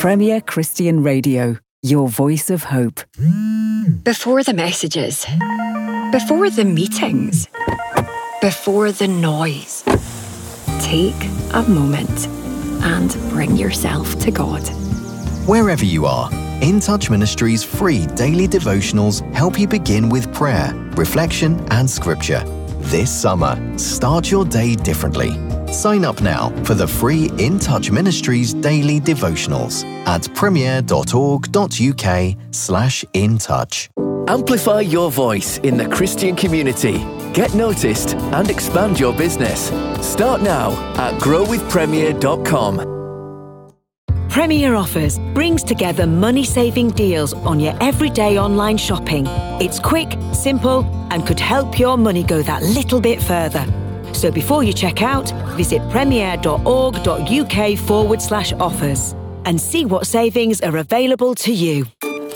Premier Christian Radio, your voice of hope. Before the messages, before the meetings, before the noise, take a moment and bring yourself to God. Wherever you are, In Touch Ministries' free daily devotionals help you begin with prayer, reflection, and scripture. This summer, start your day differently. Sign up now for the free In Touch Ministries daily devotionals at premier.org.uk/intouch. Amplify your voice in the Christian community. Get noticed and expand your business. Start now at growwithpremier.com. Premier Offers brings together money-saving deals on your everyday online shopping. It's quick, simple, and could help your money go that little bit further. So before you check out, visit premier.org.uk/offers and see what savings are available to you.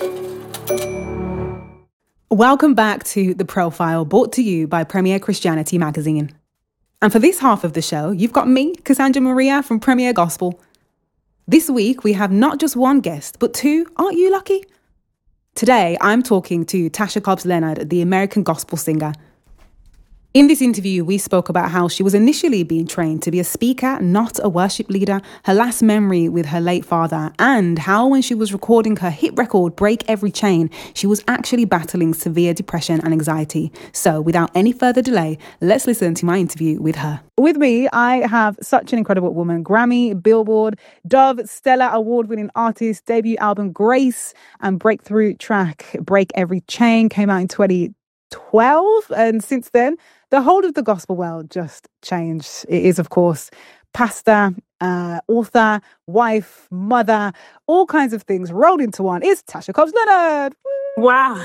Welcome back to The Profile, brought to you by Premier Christianity Magazine. And for this half of the show, you've got me, Cassandra Maria from Premier Gospel. This week, we have not just one guest, but two. Aren't you lucky? Today, I'm talking to Tasha Cobbs Leonard, the American gospel singer. In this interview, we spoke about how she was initially being trained to be a speaker, not a worship leader, her last memory with her late father, and how when she was recording her hit record, Break Every Chain, she was actually battling severe depression and anxiety. So without any further delay, let's listen to my interview with her. With me, I have such an incredible woman, Grammy, Billboard, Dove, Stellar award-winning artist, debut album Grace, and breakthrough track Break Every Chain came out in 2012. And since then, the whole of the gospel world just changed. It is, of course, pastor, author, wife, mother, all kinds of things rolled into one. It's Tasha Cobbs Leonard. Wow.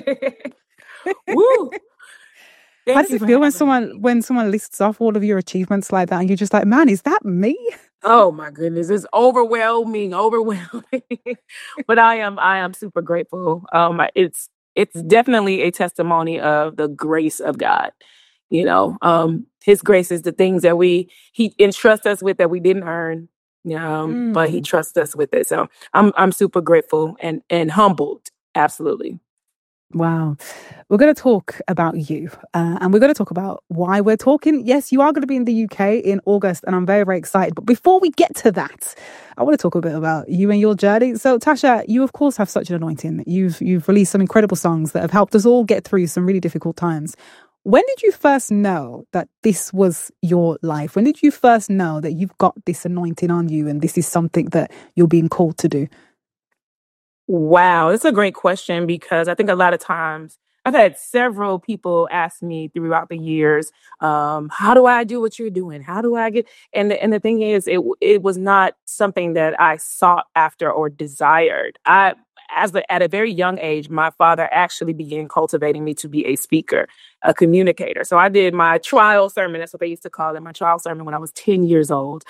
Woo. How does it feel when someone lists off all of your achievements like that and you're just like, man, is that me? Oh my goodness, it's overwhelming. But I am super grateful. It's definitely a testimony of the grace of God. You know, His grace is the things that He entrusts us with that we didn't earn. But He trusts us with it. So I'm super grateful and humbled. Absolutely. Wow. We're going to talk about you and we're going to talk about why we're talking. Yes, you are going to be in the UK in August and I'm very, very excited. But before we get to that, I want to talk a bit about you and your journey. So Tasha, you of course have such an anointing. You've released some incredible songs that have helped us all get through some really difficult times. When did you first know that this was your life? When did you first know that you've got this anointing on you and this is something that you're being called to do? Wow, that's a great question because I think a lot of times I've had several people ask me throughout the years, how do I do what you're doing? How do I get? And the thing is, it was not something that I sought after or desired. At a very young age, my father actually began cultivating me to be a speaker, a communicator. So I did my trial sermon. That's what they used to call it, my trial sermon when I was 10 years old.